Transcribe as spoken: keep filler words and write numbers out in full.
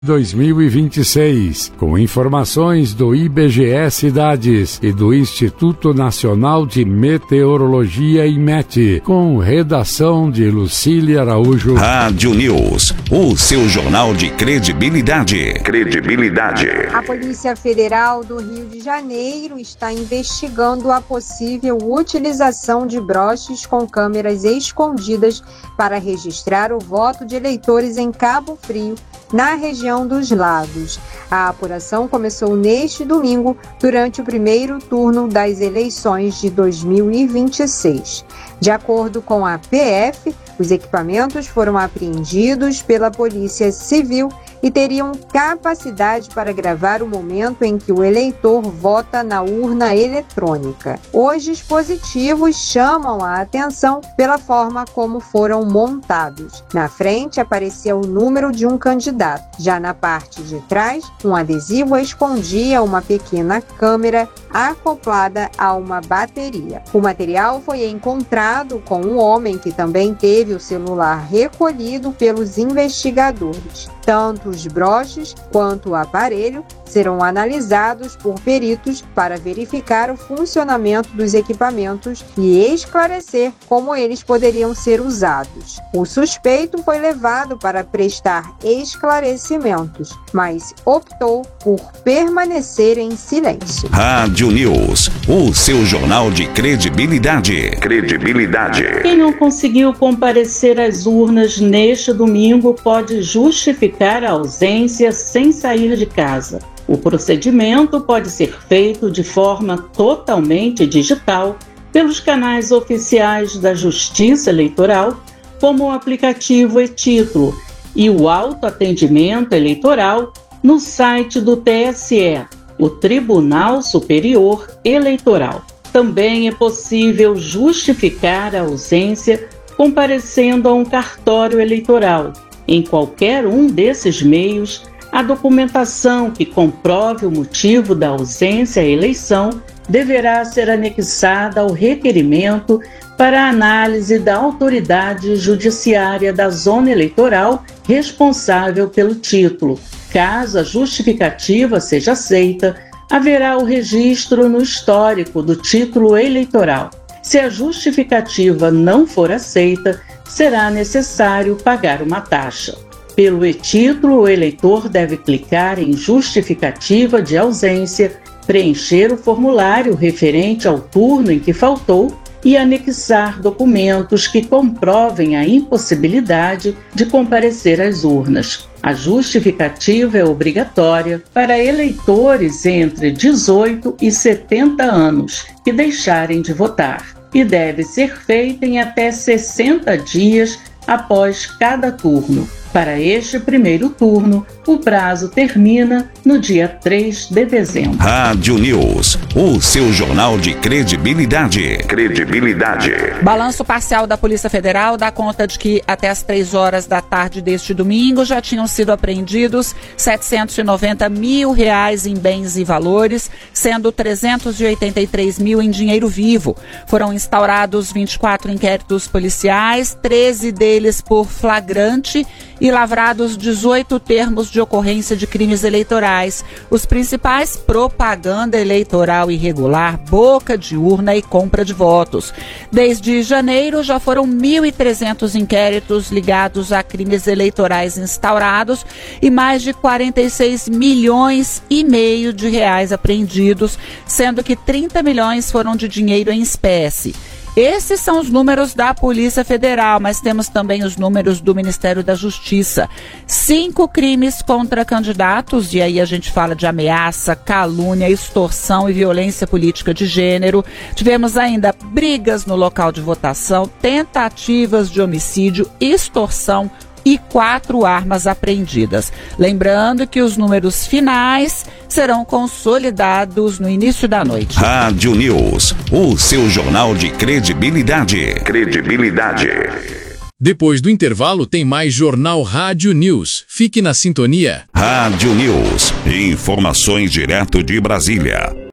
dois mil e vinte e seis, com informações do I B G E Cidades e do Instituto Nacional de Meteorologia I M E T, com redação de Lucília Araújo. Rádio News, o seu jornal de credibilidade. Credibilidade. A Polícia Federal do Rio de Janeiro está investigando a possível utilização de broches com câmeras escondidas para registrar o voto de eleitores em Cabo Frio, na região dos Lagos. A apuração começou neste domingo, durante o primeiro turno das eleições de dois mil e vinte e seis. De acordo com a P F, os equipamentos foram apreendidos pela Polícia Civil e teriam capacidade para gravar o momento em que o eleitor vota na urna eletrônica. Os dispositivos chamam a atenção pela forma como foram montados. Na frente aparecia o número de um candidato. Já na parte de trás, um adesivo escondia uma pequena câmera acoplada a uma bateria. O material foi encontrado com um homem que também teve o celular recolhido pelos investigadores. Tanto os broches quanto o aparelho serão analisados por peritos para verificar o funcionamento dos equipamentos e esclarecer como eles poderiam ser usados. O suspeito foi levado para prestar esclarecimentos, mas optou por permanecer em silêncio. Rádio News, o seu jornal de credibilidade. Credibilidade. Quem não conseguiu comparecer às urnas neste domingo pode justificar a ausência sem sair de casa. O procedimento pode ser feito de forma totalmente digital pelos canais oficiais da Justiça Eleitoral, como o aplicativo e-Título e o autoatendimento eleitoral no site do T S E, o Tribunal Superior Eleitoral. Também é possível justificar a ausência comparecendo a um cartório eleitoral. Em qualquer um desses meios, a documentação que comprove o motivo da ausência à eleição deverá ser anexada ao requerimento para análise da autoridade judiciária da zona eleitoral responsável pelo título. Caso a justificativa seja aceita, haverá o registro no histórico do título eleitoral. Se a justificativa não for aceita, será necessário pagar uma taxa. Pelo e-Título, o eleitor deve clicar em Justificativa de ausência, preencher o formulário referente ao turno em que faltou e anexar documentos que comprovem a impossibilidade de comparecer às urnas. A justificativa é obrigatória para eleitores entre dezoito e setenta anos que deixarem de votar e deve ser feita em até sessenta dias após cada turno. Para este primeiro turno, o prazo termina no dia três de dezembro. Rádio News, o seu jornal de credibilidade. Credibilidade. Balanço parcial da Polícia Federal dá conta de que até as três horas da tarde deste domingo já tinham sido apreendidos setecentos e noventa mil reais em bens e valores, sendo trezentos e oitenta e três mil em dinheiro vivo. Foram instaurados vinte e quatro inquéritos policiais, treze deles por flagrante e lavrados dezoito termos de ocorrência de crimes eleitorais. Os principais: propaganda eleitoral irregular, boca de urna e compra de votos. Desde janeiro já foram mil e trezentos inquéritos ligados a crimes eleitorais instaurados e mais de quarenta e seis milhões e meio de reais apreendidos, sendo que trinta milhões foram de dinheiro em espécie. Esses são os números da Polícia Federal, mas temos também os números do Ministério da Justiça. Cinco crimes contra candidatos, e aí a gente fala de ameaça, calúnia, extorsão e violência política de gênero. Tivemos ainda brigas no local de votação, tentativas de homicídio, extorsão e quatro armas apreendidas. Lembrando que os números finais serão consolidados no início da noite. Rádio News, o seu jornal de credibilidade. Credibilidade. Depois do intervalo tem mais Jornal Rádio News. Fique na sintonia. Rádio News, informações direto de Brasília.